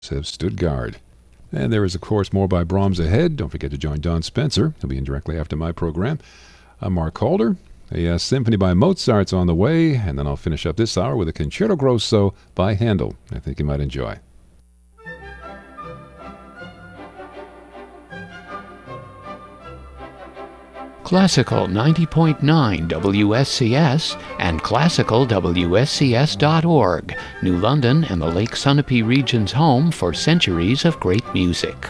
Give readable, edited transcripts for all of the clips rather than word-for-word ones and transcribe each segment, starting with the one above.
have stood guard. And there is, of course, more by Brahms ahead. Don't forget to join Don Spencer. He'll be in directly after my program. I'm Mark Calder. A symphony by Mozart's on the way, and then I'll finish up this hour with a Concerto Grosso by Handel. I think you might enjoy. Classical 90.9 WSCS and classicalwscs.org, New London and the Lake Sunapee region's home for centuries of great music.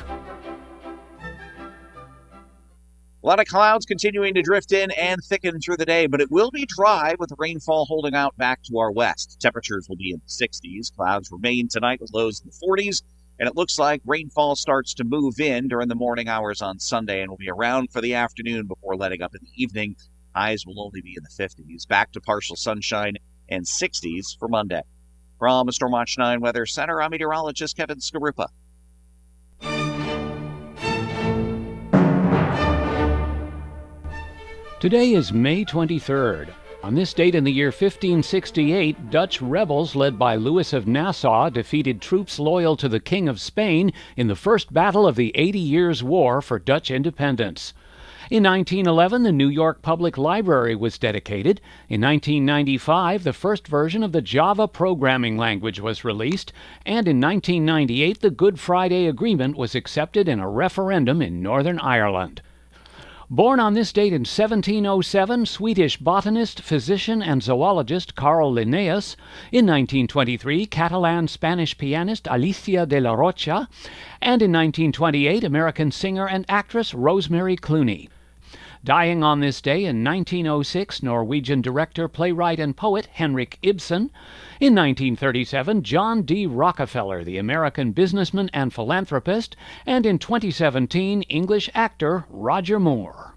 A lot of clouds continuing to drift in and thicken through the day, but it will be dry with the rainfall holding out back to our west. Temperatures will be in the 60s. Clouds remain tonight with lows in the 40s. And it looks like rainfall starts to move in during the morning hours on Sunday and will be around for the afternoon before letting up in the evening. Highs will only be in the 50s. Back to partial sunshine and 60s for Monday. From the Stormwatch 9 Weather Center, I'm meteorologist Kevin Skarupa. Today is May 23rd. On this date in the year 1568, Dutch rebels led by Louis of Nassau defeated troops loyal to the King of Spain in the first battle of the 80 Years' War for Dutch independence. In 1911, the New York Public Library was dedicated. In 1995, the first version of the Java programming language was released. And in 1998, the Good Friday Agreement was accepted in a referendum in Northern Ireland. Born on this date in 1707, Swedish botanist, physician, and zoologist Carl Linnaeus. In 1923, Catalan-Spanish pianist Alicia de la Rocha. And in 1928, American singer and actress Rosemary Clooney. Dying on this day in 1906, Norwegian director, playwright, and poet Henrik Ibsen. In 1937, John D. Rockefeller, the American businessman and philanthropist. And in 2017, English actor Roger Moore.